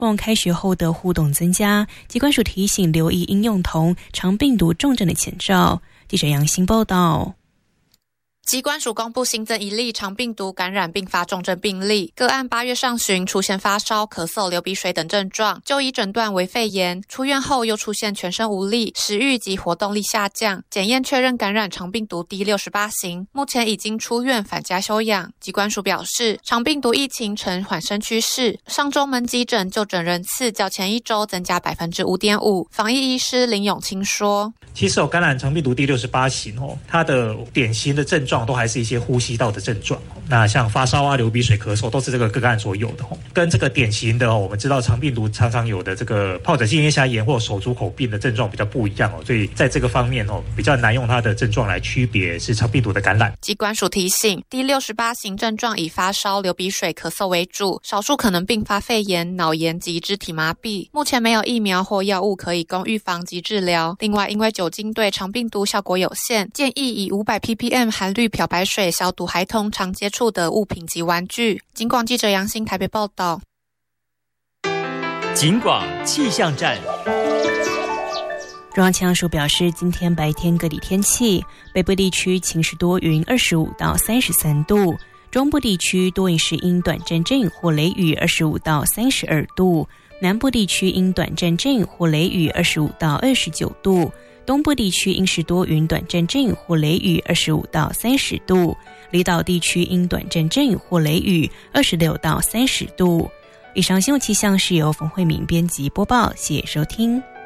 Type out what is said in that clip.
望开学后的互动增加，疾管署提醒留意应用童肠病毒重症的前兆。记者杨欣报道。 疾管署公布新增1例肠病毒感染并发重症病例，个案8月上旬出现发烧、咳嗽、流鼻水等症状，就医诊断为肺炎，出院后又出现全身无力、食欲及活动力下降，检验确认感染肠病毒第68型，目前已经出院返家休养。疾管署表示，肠病毒疫情呈缓升趋势，上周门急诊就诊人次较前一周增加 5.5%。防疫医师林永清说， 其实感染肠病毒第68型它的典型的症状都还是一些呼吸道的症状，那像发烧啊、流鼻水、咳嗽都是这个个案所有的，跟这个典型的我们知道肠病毒常常有的这个疱疹性咽峡炎或手足口病的症状比较不一样，所以在这个方面比较难用它的症状来区别是肠病毒的感染。 疾管署提醒，第68型症状以发烧、流鼻水、咳嗽为主，少数可能并发肺炎、脑炎及肢体麻痹，目前没有疫苗或药物可以供预防及治疗。另外，因为酒精对肠病毒效果有限，建议以500 ppm 含氯漂白水消毒孩童常接触的物品及玩具。警广记者杨欣台北报道。 警广气象站。 中央气象署表示，今天白天各地天气，北部地区晴时多云25到33度，中部地区多云时阴短阵阵雨或雷雨25到32度，南部地区阴短阵阵雨或雷雨25到29度，东部地区阴时多云短阵阵雨或雷雨25到30度，离岛地区阴短阵阵雨或雷雨26到30度。以上新闻气象是由冯慧敏编辑播报，谢谢收听。